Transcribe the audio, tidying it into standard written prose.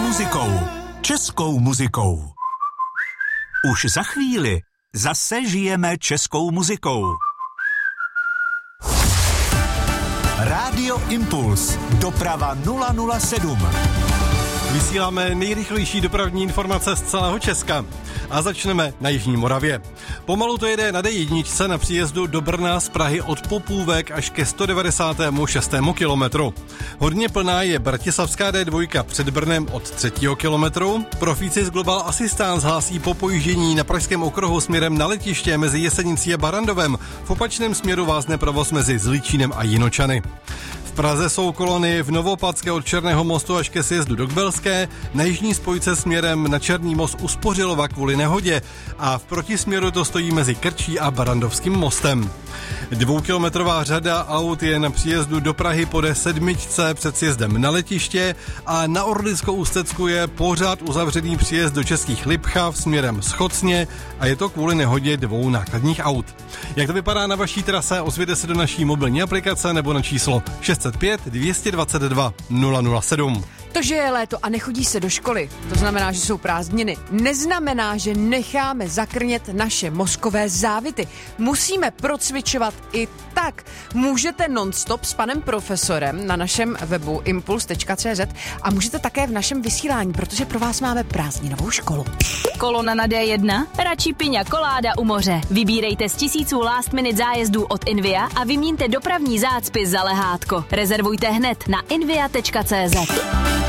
muzikou. Českou muzikou. Už za chvíli zase žijeme českou muzikou. Rádio Impuls. Doprava 007. Vysíláme nejrychlejší dopravní informace z celého Česka. A začneme na Jižní Moravě. Pomalu to jede na D1 na příjezdu do Brna z Prahy od Popůvek až ke 196. kilometru. Hodně plná je Bratislavská D2 před Brnem od 3. kilometru. Profíci z Global Assistance hlásí po pojíždění na pražském okruhu směrem na letiště mezi Jesenicí a Barrandovem. V opačném směru vázne provoz mezi Zlíčínem a Jinočany. V Praze jsou kolony v Novopatské od Černého mostu až ke sjezdu do Kbelské, na jižní spojce směrem na Černý most u Spořilova kvůli nehodě a v protisměru to stojí mezi Krčí a Barrandovským mostem. 2kilometrová řada aut je na příjezdu do Prahy po D7 před sjezdem na letiště a na Orlickou Ústecku je pořád uzavřený příjezd do Českých Lipchav směrem Schocně a je to kvůli nehodě 2 nákladních aut. Jak to vypadá na vaší trase, ozvěte se do naší mobilní aplikace nebo na číslo 605 222 007. To, že je léto a nechodí se do školy, to znamená, že jsou prázdniny, neznamená, že necháme zakrnět naše mozkové závity. Musíme procvičovat i tak. Můžete non-stop s panem profesorem na našem webu impuls.cz a můžete také v našem vysílání, protože pro vás máme prázdninovou školu. Kolona na D1? Radši piňa koláda u moře. Vybírejte z tisíců last minute zájezdů od Invia a vyměňte dopravní zácpy za lehátko. Rezervujte hned na invia.cz.